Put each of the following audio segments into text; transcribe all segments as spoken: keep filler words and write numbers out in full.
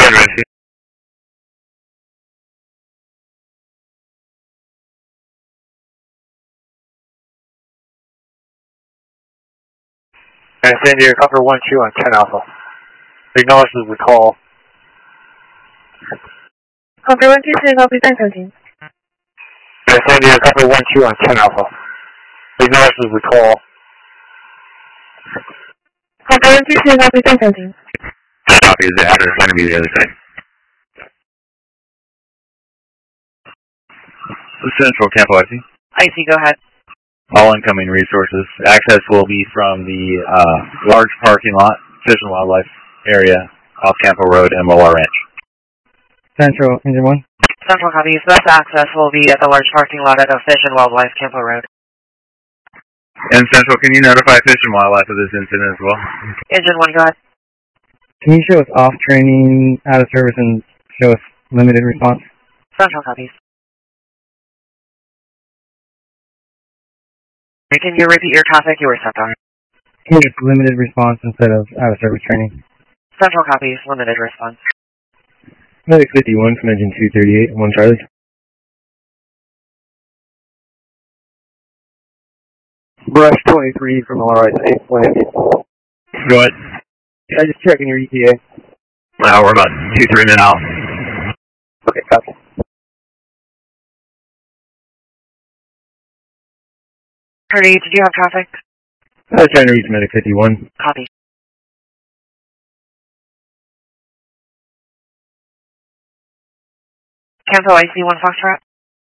Wake Rescue. And San Diego, cover one two on ten Alpha. Acknowledges the call. Cover one two, San Diego, ten seventeen. And San Diego, cover one two on ten Alpha. Acknowledges the call. Cover one two, San Diego, ten seventeen. Copy, is the address going to be the other side? Central, Camp I C. I C, go ahead. All incoming resources. Access will be from the uh, large parking lot, Fish and Wildlife area, off Campo Road and Molar Ranch. Central, Engine one. Central copies. Best access will be at the large parking lot at the Fish and Wildlife, Campo Road. And Central, can you notify Fish and Wildlife of this incident as well? Engine one, go ahead. Can you show us off training, out of service, and show us limited response? Central copies. Can you repeat your traffic you were set on? Can you just limited response instead of out of service training? Central copies, limited response. Medic fifty-one from engine two thirty-eight, one Charlie. Brush twenty-three from L R I C, one eighty. Go ahead. I just checking your E T A. Uh, we're about two, three minutes out. Okay, copy. Attorney, did you have traffic? I was trying to reach Medic fifty-one. Copy. Campo I C one Foxtrot.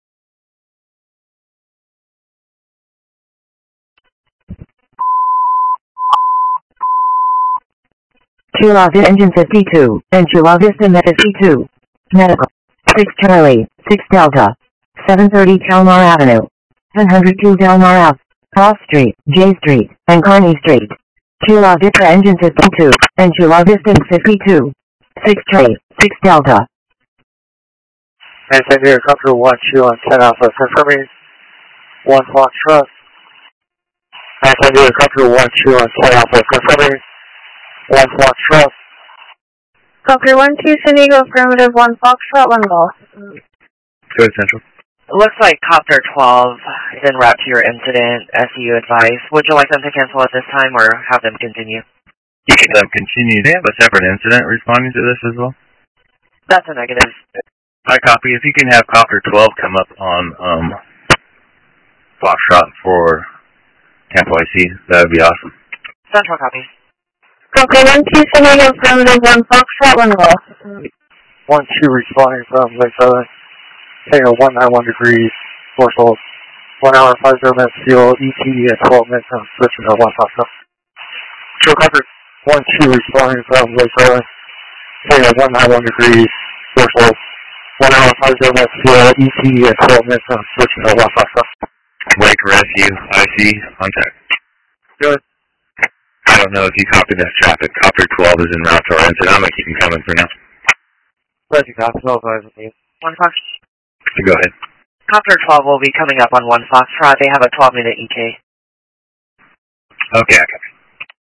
Chula Vista Engine fifty-two, and Chula Vista Met fifty-two. Medical. six Charlie, six Delta. seven thirty Kalmar Avenue. one oh two Delmar Ave. Cross Street, J Street, and Kearney Street. Chula Vista Engine fifty-two, and Chula Vista fifty-two. six Charlie, six Delta. And San Diego, cover one two on ten Alpha, confirming one Foxtrot. And San Diego, cover one two on ten Alpha, confirming one Foxtrot. Cover one two, San Diego, affirmative, one Foxtrot, one Golf. Go ahead, Central. It looks like Copter twelve is en route to your incident, S E U advice. Would you like them to cancel at this time or have them continue? You can uh, continue. They have a separate incident responding to this as well? That's a negative. I copy. If you can have Copter twelve come up on um, Foxtrot for Camp Y C, that would be awesome. Central copy. Cover one two, San Diego, affirmative, one Foxtrot, one Golf. one two responding from Lake Southern. Hangar one ninety-one degrees, force hold. one hour, five zero minutes fuel, E T D at twelve minutes on switching to one Foxtrot. Show cover one two responding from Lake Southern. Hangar one ninety-one degrees, force hold. one hour, five zero minutes fuel, E T D at twelve minutes on switching to one Foxtrot. Wake Rescue, I C, contact. Good. I don't know if you copy that traffic. Copter twelve is en route to our incident. I'm going to keep him coming for now. Rescue copy, no advise with me. One Fox. Go ahead. Copter twelve will be coming up on one Foxtrot. They have a twelve minute E T A. Okay, I copy.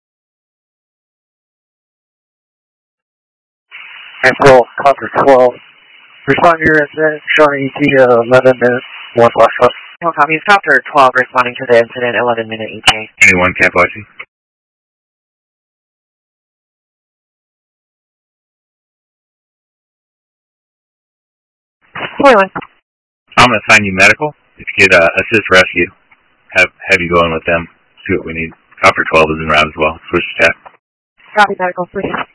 And roll, Copter twelve. Respond to your incident, showing E T D at eleven minutes, one Foxtrot. No copies. Copter twelve responding to the incident, eleven minute E T A. Anyone, Camp Y C? twenty-one. I'm going to assign you medical. If you could uh, assist rescue, have have you go in with them, see what we need. Copter twelve is en route as well. Switch to tech. Copy, medical, please.